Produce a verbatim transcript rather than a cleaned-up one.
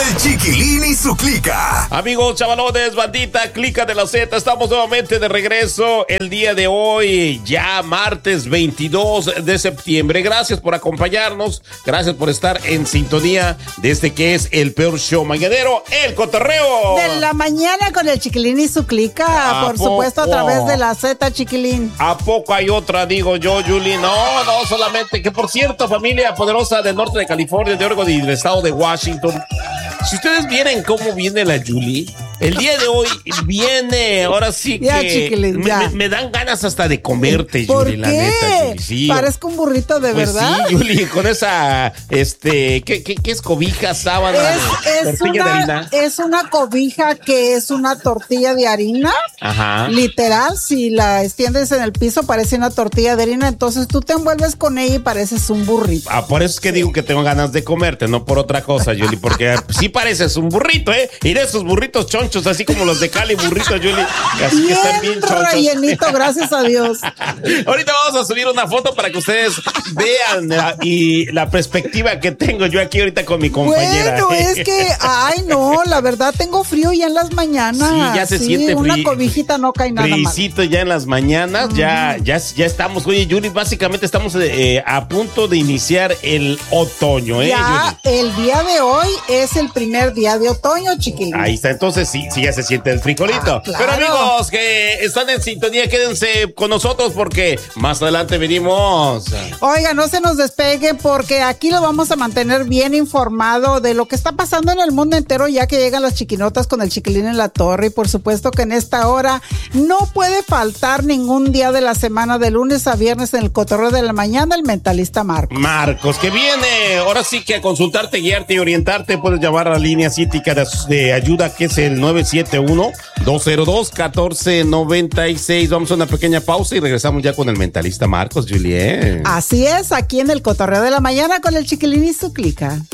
El Chiquilín y su clica. Amigos, chavalones, bandita, clica de la Z, estamos nuevamente de regreso el día de hoy, ya martes veintidós de septiembre. Gracias por acompañarnos, gracias por estar en sintonía de este que es el peor show mañanero, El Cotorreo. De la mañana con el Chiquilín y su clica, por poco? supuesto a través de la Z, Chiquilín. ¿A poco hay otra, digo yo, Julie? No, no, solamente que, por cierto, familia poderosa del norte de California, de Oregon y del estado de Washington, si ustedes vieran cómo viene la Julie, el día de hoy viene, ahora sí que ya, Chiquilín, me, ya. me, me dan ganas hasta de comerte, ¿Por Julie, qué? la neta, Julie. Sí, parezco un burrito de pues verdad. sí, Julie, con esa, este, ¿qué, qué, qué es cobija, sábana? Es, es, tortilla de una, harina. es una cobija que es una tortilla de harina. Ajá. Literal, si la extiendes en el piso parece una tortilla de harina, entonces tú te envuelves con ella y pareces un burrito. Ah, por eso es que digo que tengo ganas de comerte, no por otra cosa, Julie, porque sí pareces un burrito, ¿eh? Y de esos burritos chonchos, así como los de Cali, burritos, Julie, así bien que están bien chonchos. rellenito, gracias a Dios. Ahorita vamos a subir una foto para que ustedes vean la, y la perspectiva que tengo yo aquí ahorita con mi compañera. Bueno, es que, ay, no, la verdad tengo frío ya en las mañanas. Sí, ya se sí, siente una frío. cobijita no cae nada mal. Frícito ya en las mañanas, mm. ya, ya, ya estamos. Oye, Julie, básicamente estamos eh, a punto de iniciar el otoño, ¿eh, ya, Julie? El día de hoy es el primer día de otoño, chiquilín. Ahí está, entonces sí, sí ya se siente el frijolito. Ah, claro. Pero amigos que están en sintonía, quédense con nosotros porque más adelante venimos. Oiga, no se nos despegue porque aquí lo vamos a mantener bien informado de lo que está pasando en el mundo entero, ya que llegan las chiquinotas con el Chiquilín en la torre. Y por supuesto que en esta hora no puede faltar ningún día de la semana, de lunes a viernes, en el Cotorreo de la Mañana, el mentalista Marcos. Marcos, que viene ahora sí que a consultarte, guiarte y orientarte. Puedes llamar a la línea cítica de, de ayuda, que es el nueve siete uno, dos cero dos, uno cuatro nueve seis. Vamos a una pequeña pausa y regresamos ya con el mentalista Marcos, Juliet. Así es, aquí en el Cotorreo de la Mañana con el Chiquilín y su clica.